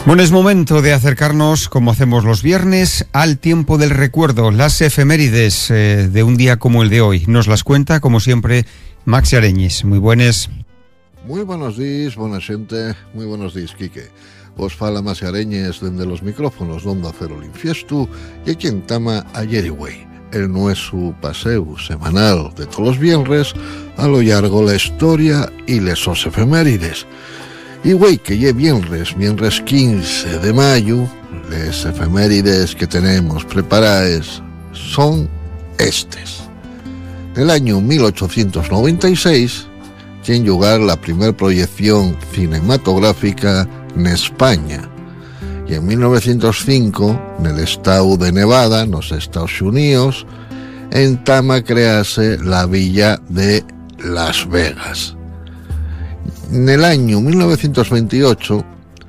Bueno, es momento de acercarnos, como hacemos los viernes, al tiempo del recuerdo, las efemérides de un día como el de hoy. Nos las cuenta, como siempre, Maxi Areñes. Muy buenas. Muy buenos días, buena xente, muy buenos días, Quique. Os fala Maxi Areñes dende los micrófonos d'Onda Cero Linfiestu y aquí en Tama ayer güey. El nuestro paseo semanal de todos los viernes a lo largo la historia y les os efemérides. Y güey, que ya viernes 15 de mayo, las efemérides que tenemos preparadas son estes. En el año 1896, tiene lugar la primera proyección cinematográfica en España. Y en 1905, en el estado de Nevada, en los Estados Unidos, entama a crearse la villa de Las Vegas. En el año 1928,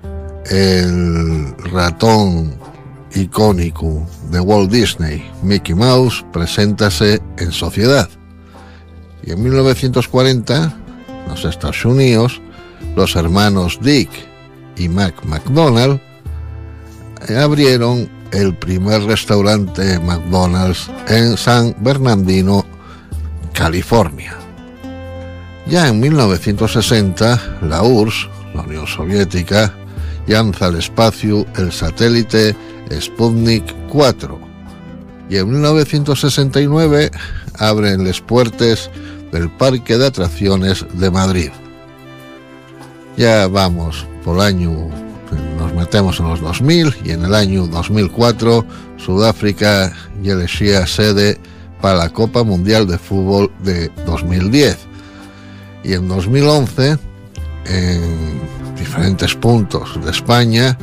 el ratón icónico de Walt Disney, Mickey Mouse, preséntase en sociedad. Y en 1940, en los Estados Unidos, los hermanos Dick y Mac McDonald abrieron el primer restaurante McDonald's en San Bernardino, California. Ya en 1960, la URSS, la Unión Soviética, lanza al espacio el satélite Sputnik 4. Y en 1969 abren las puertas del Parque de Atracciones de Madrid. Ya vamos por el año, nos metemos en los 2000, y en el año 2004 Sudáfrica ya elegía sede para la Copa Mundial de Fútbol de 2010. Y en 2011, en diferentes puntos de España,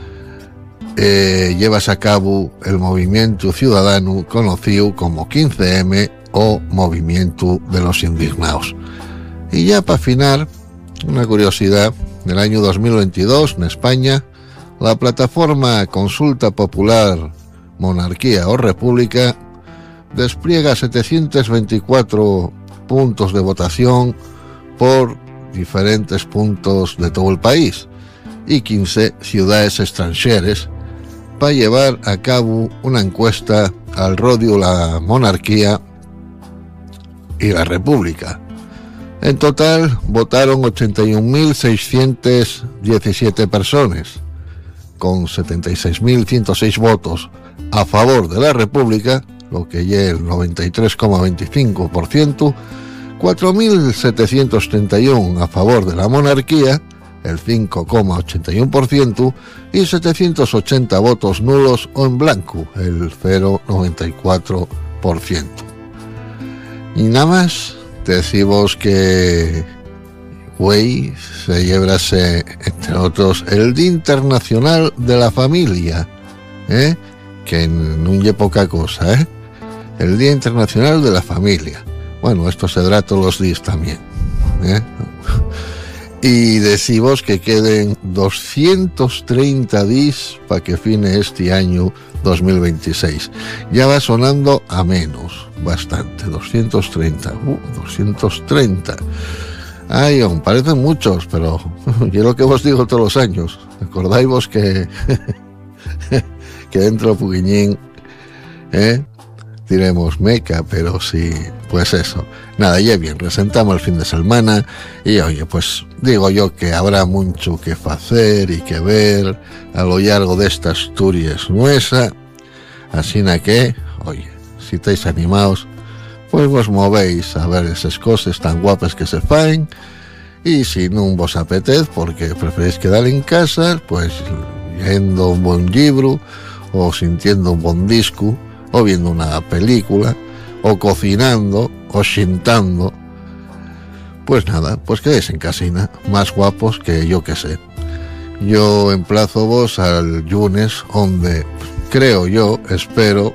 llevas a cabo el movimiento ciudadano conocido como 15M o Movimiento de los Indignados. Y ya para afinar, una curiosidad, en el año 2022, en España, la plataforma Consulta Popular Monarquía o República despliega 724 puntos de votación por diferentes puntos de todo el país y 15 ciudades extranjeras para llevar a cabo una encuesta al rodio la monarquía y la república. En total votaron 81.617 personas, con 76.106 votos a favor de la república, lo que es el 93,25%, 4.731 a favor de la monarquía, el 5,81%, y 780 votos nulos o en blanco, el 0,94%. Y nada más, decimos que hoy se celebrase, entre otros, el Día Internacional de la Familia, que no es poca cosa, el Día Internacional de la Familia. Bueno, esto se dará todos los días también, Y decimos que queden 230 días para que fine este año 2026. Ya va sonando a menos, bastante, 230. 230. Ay, aún parecen muchos, pero yo lo que os digo todos los años. Acordáis vos que que dentro Puguiñín, diremos meca, pero sí, pues eso. Nada, ya bien, resentamos el fin de semana y oye, pues digo yo que habrá mucho que hacer y que ver a lo largo de esta Asturias nuestra, así que, oye, si estáis animados, pues vos movéis a ver esas cosas tan guapas que se faen, y si no vos apetece porque preferís quedar en casa, pues leyendo un buen libro o sintiendo un buen disco o viendo una película, o cocinando, o xintando, pues nada, pues quedéis en casina, más guapos que yo que sé. Yo emplazo vos al lunes, donde creo yo, espero,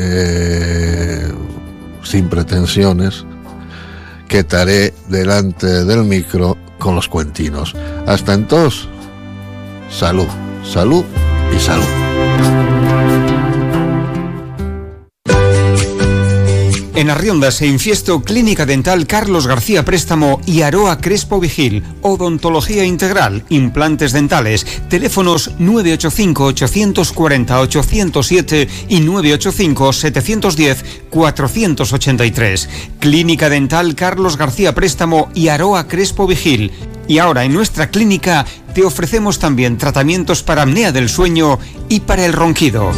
sin pretensiones, que estaré delante del micro con los cuentinos. Hasta entonces, salud, salud y salud. En Arriondas e Infiesto, Clínica Dental Carlos García Préstamo y Aroa Crespo Vigil. Odontología integral, implantes dentales. Teléfonos 985-840-807 y 985-710-483. Clínica Dental Carlos García Préstamo y Aroa Crespo Vigil. Y ahora en nuestra clínica te ofrecemos también tratamientos para apnea del sueño y para el ronquido.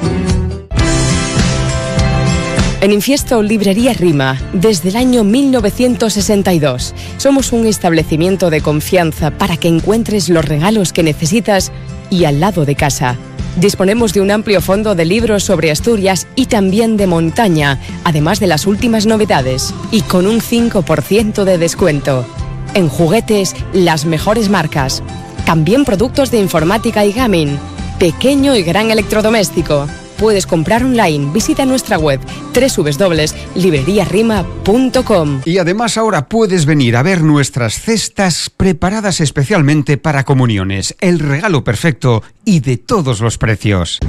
En Infiesto, Librería Rima, desde el año 1962. Somos un establecimiento de confianza para que encuentres los regalos que necesitas y al lado de casa. Disponemos de un amplio fondo de libros sobre Asturias y también de montaña, además de las últimas novedades, y con un 5% de descuento. En juguetes, las mejores marcas. También productos de informática y gaming. Pequeño y gran electrodoméstico. Puedes comprar online. Visita nuestra web www.libreriarima.com. Y además ahora puedes venir a ver nuestras cestas preparadas especialmente para comuniones. El regalo perfecto y de todos los precios.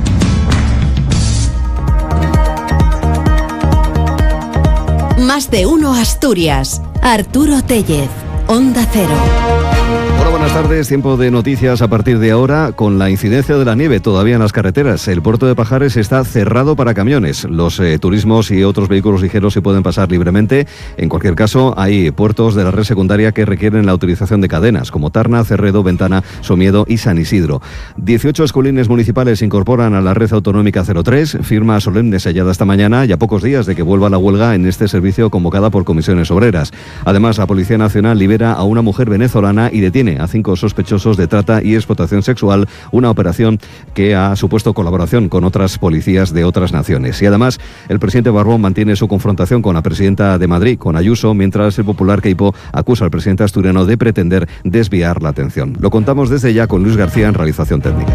Más de uno Asturias. Arturo Tellez, Onda Cero. Hola, buenas tardes. Tiempo de noticias a partir de ahora con la incidencia de la nieve todavía en las carreteras. El puerto de Pajares está cerrado para camiones. Los turismos y otros vehículos ligeros se pueden pasar libremente. En cualquier caso, hay puertos de la red secundaria que requieren la utilización de cadenas, como Tarna, Cerredo, Ventana, Somiedo y San Isidro. 18 escolines municipales se incorporan a la red autonómica 03, firma solemne sellada esta mañana y a pocos días de que vuelva la huelga en este servicio convocada por comisiones obreras. Además, la Policía Nacional libera a una mujer venezolana y detiene a 5 sospechosos de trata y explotación sexual, una operación que ha supuesto colaboración con otras policías de otras naciones. Y además, el presidente Barbón mantiene su confrontación con la presidenta de Madrid, con Ayuso, mientras el popular Queipo acusa al presidente asturiano de pretender desviar la atención. Lo contamos desde ya con Luis García en realización técnica.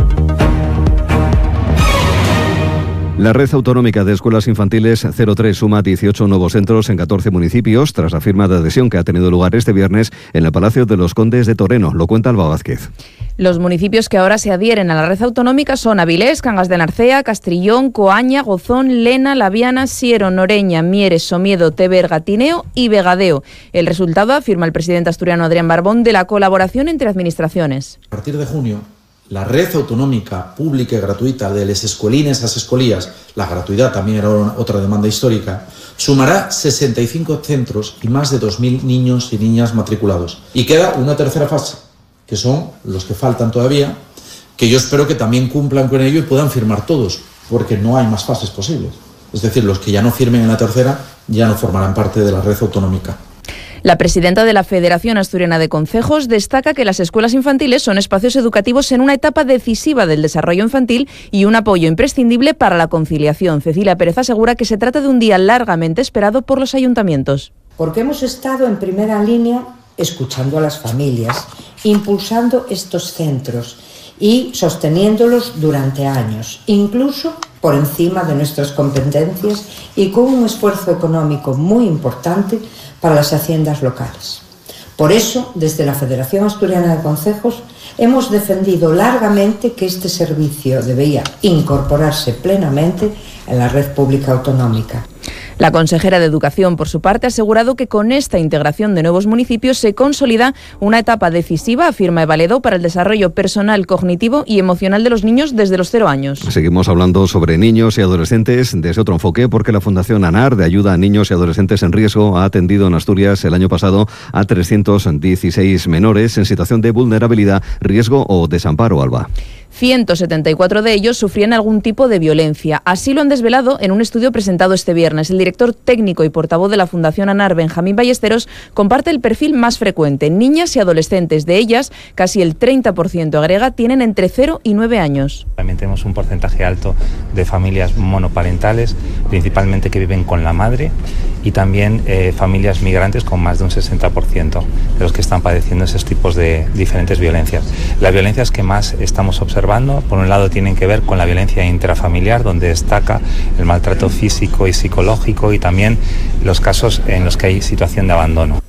La red autonómica de escuelas infantiles 03 suma 18 nuevos centros en 14 municipios tras la firma de adhesión que ha tenido lugar este viernes en el Palacio de los Condes de Toreno. Lo cuenta Alba Vázquez. Los municipios que ahora se adhieren a la red autonómica son Avilés, Cangas de Narcea, Castrillón, Coaña, Gozón, Lena, Laviana, Siero, Noreña, Mieres, Somiedo, Teberga, Tineo y Vegadeo. El resultado, afirma el presidente asturiano Adrián Barbón, de la colaboración entre administraciones. A partir de junio, la red autonómica pública y gratuita de les escuelines a escolías, la gratuidad también era otra demanda histórica, sumará 65 centros y más de 2.000 niños y niñas matriculados. Y queda una tercera fase, que son los que faltan todavía, que yo espero que también cumplan con ello y puedan firmar todos, porque no hay más fases posibles. Es decir, los que ya no firmen en la tercera ya no formarán parte de la red autonómica. La presidenta de la Federación Asturiana de Concejos destaca que las escuelas infantiles son espacios educativos en una etapa decisiva del desarrollo infantil y un apoyo imprescindible para la conciliación. Cecilia Pérez asegura que se trata de un día largamente esperado por los ayuntamientos. Porque hemos estado en primera línea escuchando a las familias, impulsando estos centros y sosteniéndolos durante años, incluso por encima de nuestras competencias y con un esfuerzo económico muy importante para las haciendas locales. Por eso, desde la Federación Asturiana de Concejos, hemos defendido largamente que este servicio debía incorporarse plenamente en la red pública autonómica. La consejera de Educación, por su parte, ha asegurado que con esta integración de nuevos municipios se consolida una etapa decisiva, afirma Eva Ledo, para el desarrollo personal, cognitivo y emocional de los niños desde los 0 años. Seguimos hablando sobre niños y adolescentes desde otro enfoque, porque la Fundación ANAR, de ayuda a niños y adolescentes en riesgo, ha atendido en Asturias el año pasado a 316 menores en situación de vulnerabilidad, riesgo o desamparo, Alba. 174 de ellos sufrían algún tipo de violencia. Así lo han desvelado en un estudio presentado este viernes. El director técnico y portavoz de la Fundación ANAR, Benjamín Ballesteros, comparte el perfil más frecuente. Niñas y adolescentes. De ellas, casi el 30%, agrega, tienen entre 0 y 9 años. También tenemos un porcentaje alto de familias monoparentales, principalmente que viven con la madre, y también familias migrantes con más de un 60% de los que están padeciendo esos tipos de diferentes violencias. Las violencias que más estamos observando, por un lado, tienen que ver con la violencia intrafamiliar, donde destaca el maltrato físico y psicológico, y también los casos en los que hay situación de abandono.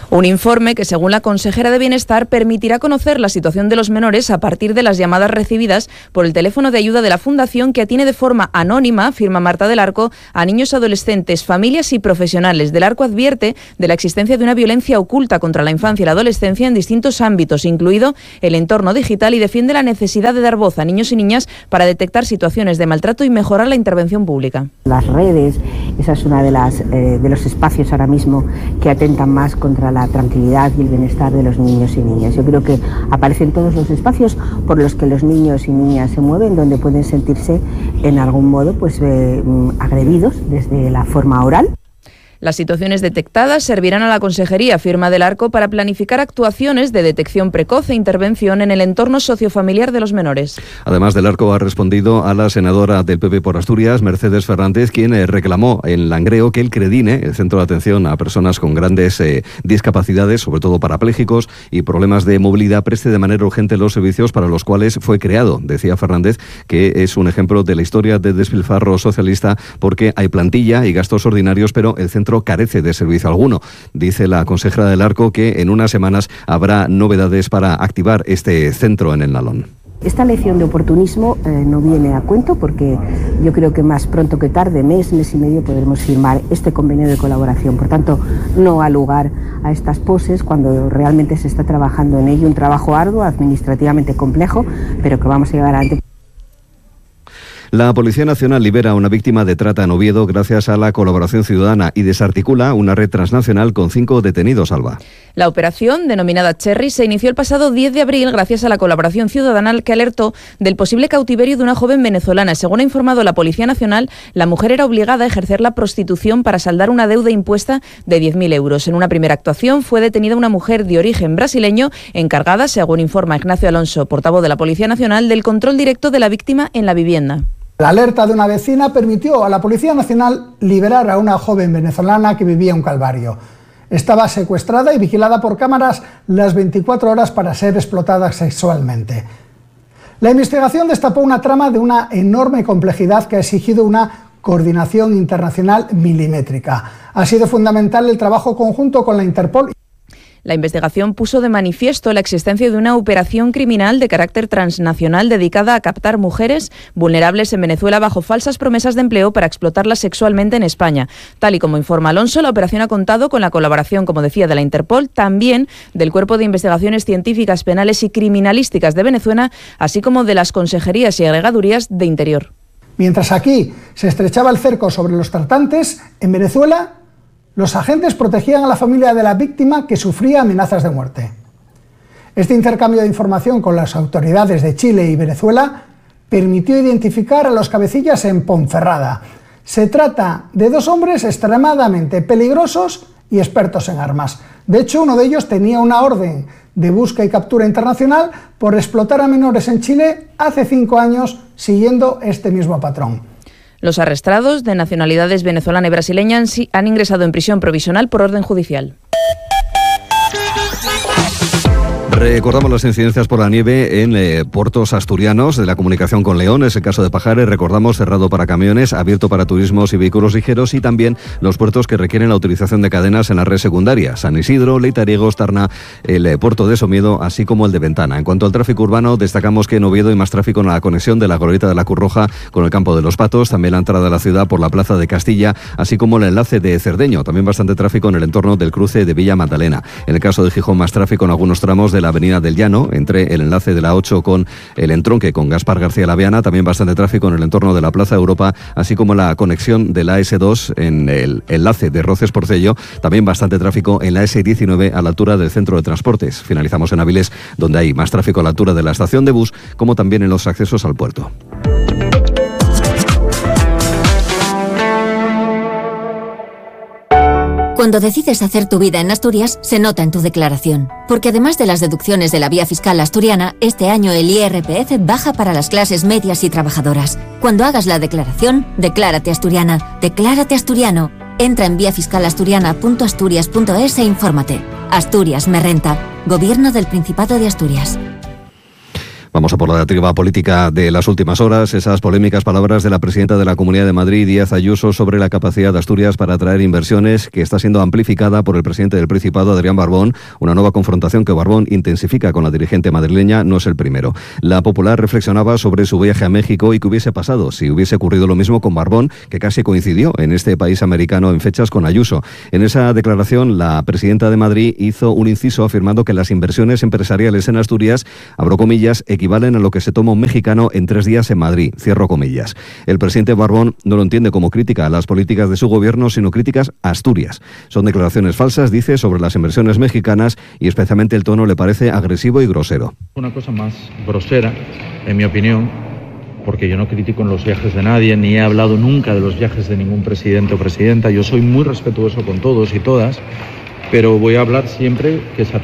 Un informe que, según la consejera de Bienestar, permitirá conocer la situación de los menores a partir de las llamadas recibidas por el teléfono de ayuda de la Fundación, que atiende de forma anónima, afirma Marta del Arco, a niños, adolescentes, familias y profesionales. Del Arco advierte de la existencia de una violencia oculta contra la infancia y la adolescencia en distintos ámbitos, incluido el entorno digital, y defiende la necesidad de dar voz a niños y niñas para detectar situaciones de maltrato y mejorar la intervención pública. Las redes, esa es una de los espacios ahora mismo que atentan más contra la tranquilidad y el bienestar de los niños y niñas. Yo creo que aparecen todos los espacios por los que los niños y niñas se mueven, donde pueden sentirse en algún modo agredidos desde la forma oral. Las situaciones detectadas servirán a la Consejería, afirma Del Arco, para planificar actuaciones de detección precoz e intervención en el entorno sociofamiliar de los menores. Además, Del Arco ha respondido a la senadora del PP por Asturias, Mercedes Fernández, quien reclamó en Langreo que el CREDINE, el Centro de Atención a Personas con Grandes Discapacidades, sobre todo parapléjicos y problemas de movilidad, preste de manera urgente los servicios para los cuales fue creado. Decía Fernández que es un ejemplo de la historia de despilfarro socialista, porque hay plantilla y gastos ordinarios, pero el centro carece de servicio alguno. Dice la consejera Del Arco que en unas semanas habrá novedades para activar este centro en el Nalón. Esta lección de oportunismo no viene a cuento, porque yo creo que más pronto que tarde, mes y medio, podremos firmar este convenio de colaboración. Por tanto, no ha lugar a estas poses cuando realmente se está trabajando en ello, un trabajo arduo, administrativamente complejo, pero que vamos a llevar adelante. La Policía Nacional libera a una víctima de trata en Oviedo gracias a la colaboración ciudadana y desarticula una red transnacional con 5 detenidos, Alba. La operación, denominada Cherry, se inició el pasado 10 de abril gracias a la colaboración ciudadana que alertó del posible cautiverio de una joven venezolana. Según ha informado la Policía Nacional, la mujer era obligada a ejercer la prostitución para saldar una deuda impuesta de 10.000 euros. En una primera actuación fue detenida una mujer de origen brasileño encargada, según informa Ignacio Alonso, portavoz de la Policía Nacional, del control directo de la víctima en la vivienda. La alerta de una vecina permitió a la Policía Nacional liberar a una joven venezolana que vivía un calvario. Estaba secuestrada y vigilada por cámaras las 24 horas para ser explotada sexualmente. La investigación destapó una trama de una enorme complejidad que ha exigido una coordinación internacional milimétrica. Ha sido fundamental el trabajo conjunto con la Interpol. La investigación puso de manifiesto la existencia de una operación criminal de carácter transnacional dedicada a captar mujeres vulnerables en Venezuela bajo falsas promesas de empleo para explotarlas sexualmente en España. Tal y como informa Alonso, la operación ha contado con la colaboración, como decía, de la Interpol, también del Cuerpo de Investigaciones Científicas, Penales y Criminalísticas de Venezuela, así como de las consejerías y agregadurías de Interior. Mientras aquí se estrechaba el cerco sobre los tratantes, en Venezuela los agentes protegían a la familia de la víctima, que sufría amenazas de muerte. Este intercambio de información con las autoridades de Chile y Venezuela permitió identificar a los cabecillas en Ponferrada. Se trata de 2 hombres extremadamente peligrosos y expertos en armas. De hecho, uno de ellos tenía una orden de busca y captura internacional por explotar a menores en Chile hace 5 años, siguiendo este mismo patrón. Los arrestados, de nacionalidades venezolana y brasileña, han ingresado en prisión provisional por orden judicial. Recordamos las incidencias por la nieve en puertos asturianos de la comunicación con León. Es el caso de Pajares, recordamos, cerrado para camiones, abierto para turismos y vehículos ligeros, y también los puertos que requieren la utilización de cadenas en la red secundaria: San Isidro, Leitariegos, Tarna, el puerto de Somiedo, así como el de Ventana. En cuanto al tráfico urbano, destacamos que en Oviedo hay más tráfico en la conexión de la glorieta de la Cruz Roja con el Campo de los Patos, también la entrada de la ciudad por la Plaza de Castilla, así como el enlace de Cerdeño. También bastante tráfico en el entorno del cruce de Villa Magdalena. En el caso de Gijón, más tráfico en algunos tramos de la Avenida del Llano, entre el enlace de la 8 con el entronque con Gaspar García Laviana. También bastante tráfico en el entorno de la Plaza Europa, así como la conexión de la S2 en el enlace de Roces Porcello. También bastante tráfico en la S19 a la altura del centro de transportes. Finalizamos en Avilés, donde hay más tráfico a la altura de la estación de bus, como también en los accesos al puerto. Cuando decides hacer tu vida en Asturias, se nota en tu declaración. Porque además de las deducciones de la Vía Fiscal Asturiana, este año el IRPF baja para las clases medias y trabajadoras. Cuando hagas la declaración, declárate asturiana. Declárate asturiano. Entra en viafiscalasturias.asturias.es e infórmate. Asturias me renta. Gobierno del Principado de Asturias. Vamos a por la diatriba política de las últimas horas, esas polémicas palabras de la presidenta de la Comunidad de Madrid, Díaz Ayuso, sobre la capacidad de Asturias para atraer inversiones, que está siendo amplificada por el presidente del Principado, Adrián Barbón. Una nueva confrontación que Barbón intensifica con la dirigente madrileña, no es el primero. La Popular reflexionaba sobre su viaje a México y qué hubiese pasado si hubiese ocurrido lo mismo con Barbón, que casi coincidió en este país americano en fechas con Ayuso. En esa declaración, la presidenta de Madrid hizo un inciso afirmando que las inversiones empresariales en Asturias, abro comillas, equivalen a lo que se toma un mexicano en 3 días en Madrid, cierro comillas. El presidente Barbón no lo entiende como crítica a las políticas de su gobierno, sino críticas a Asturias. Son declaraciones falsas, dice, sobre las inversiones mexicanas, y especialmente el tono le parece agresivo y grosero. Una cosa más grosera, en mi opinión, porque yo no critico en los viajes de nadie, ni he hablado nunca de los viajes de ningún presidente o presidenta. Yo soy muy respetuoso con todos y todas, pero voy a hablar siempre que se ataca